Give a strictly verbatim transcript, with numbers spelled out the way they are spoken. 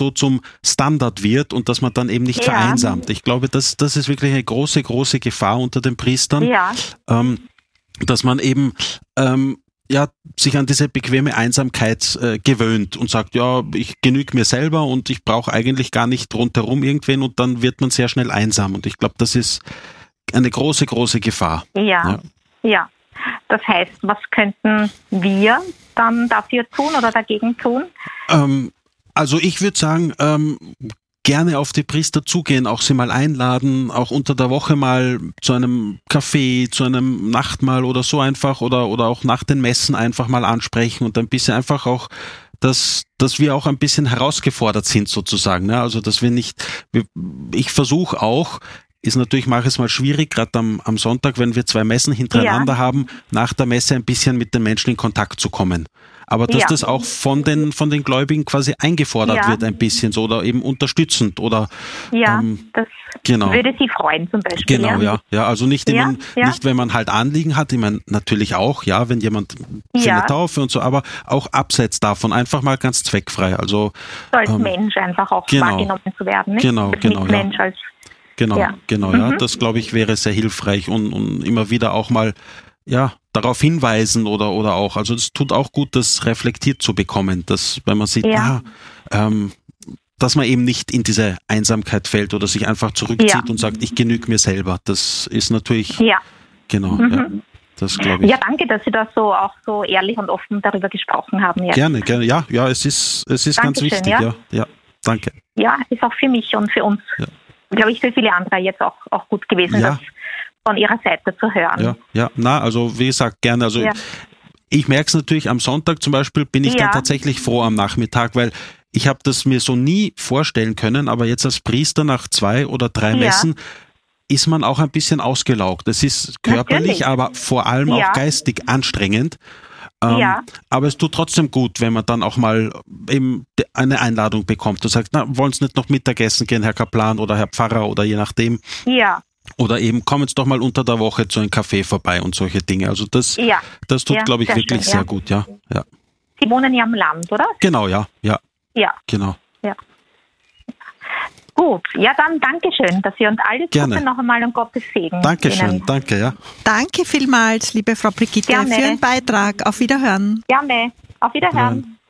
so zum Standard wird und dass man dann eben nicht Ja. vereinsamt. Ich glaube, das, das ist wirklich eine große, große Gefahr unter den Priestern, Ja. ähm, dass man eben ähm, ja, sich an diese bequeme Einsamkeit äh, gewöhnt und sagt, ja, ich genüge mir selber und ich brauche eigentlich gar nicht rundherum irgendwen und dann wird man sehr schnell einsam. Und ich glaube, das ist eine große, große Gefahr. Ja. Ja. Ja. Das heißt, was könnten wir dann dafür tun oder dagegen tun? Ähm, also ich würde sagen, ähm, gerne auf die Priester zugehen, auch sie mal einladen, auch unter der Woche mal zu einem Kaffee, zu einem Nachtmahl oder so einfach oder oder auch nach den Messen einfach mal ansprechen und ein bisschen einfach auch, dass dass wir auch ein bisschen herausgefordert sind sozusagen. Ne? Also dass wir nicht, wir, ich versuche auch, ist natürlich manches Mal schwierig, gerade am, am Sonntag, wenn wir zwei Messen hintereinander Ja. haben, nach der Messe ein bisschen mit den Menschen in Kontakt zu kommen. Aber dass Ja. das auch von den von den Gläubigen quasi eingefordert Ja. wird ein bisschen so oder eben unterstützend oder Ja, ähm, das genau. würde Sie freuen zum Beispiel. Genau, ja, ja, also nicht Ja, immer, ja. nicht wenn man halt Anliegen hat, ich meine natürlich auch, ja, wenn jemand für Ja. eine Taufe und so, aber auch abseits davon einfach mal ganz zweckfrei, also So als ähm, Mensch einfach auch genau. wahrgenommen zu werden, nicht? Genau, als genau, ja. Mitmensch, als genau, Ja. genau, ja, Mhm. das glaube ich wäre sehr hilfreich und, und immer wieder auch mal ja, darauf hinweisen oder oder auch, also es tut auch gut, das reflektiert zu bekommen, dass wenn man sieht, Ja. ah, ähm, dass man eben nicht in diese Einsamkeit fällt oder sich einfach zurückzieht Ja. und sagt, ich genüge mir selber. Das ist natürlich, Ja. genau, Mhm. ja, das glaube ich. Ja, danke, dass Sie da so auch so ehrlich und offen darüber gesprochen haben. Ja, Gerne, gerne, ja, ja, es ist, es ist ganz Dankeschön, wichtig, ja. ja, ja, danke. ja ist auch für mich und für uns, Ja. glaube ich, für viele andere jetzt auch, auch gut gewesen, Ja. das von Ihrer Seite zu hören. Ja, ja, na, also wie gesagt, gerne, also Ja. ich merke es natürlich am Sonntag zum Beispiel, bin ich Ja. dann tatsächlich froh am Nachmittag, weil ich habe das mir so nie vorstellen können, aber jetzt als Priester nach zwei oder drei Ja. Messen ist man auch ein bisschen ausgelaugt. Es ist körperlich, Natürlich. aber vor allem Ja. auch geistig anstrengend. Ähm, Ja. Aber es tut trotzdem gut, wenn man dann auch mal eben de- eine Einladung bekommt und sagt, na, wollen Sie nicht noch Mittagessen gehen, Herr Kaplan oder Herr Pfarrer oder je nachdem. Ja, Oder eben, kommen Sie doch mal unter der Woche zu einem Café vorbei und solche Dinge. Also das, ja. das tut, Ja, glaube ich, sehr wirklich schön, sehr ja. gut, ja. ja. Sie wohnen ja am Land, oder? Genau, ja, ja, Ja, genau. ja. Gut, ja dann Dankeschön, dass Sie uns alles Gerne. Gute noch einmal und Gottes Segen. Dankeschön, Ihnen. danke, ja. Danke vielmals, liebe Frau Brigitte, Gerne. für Ihren Beitrag. Auf Wiederhören. Gerne. Auf Wiederhören. Ja.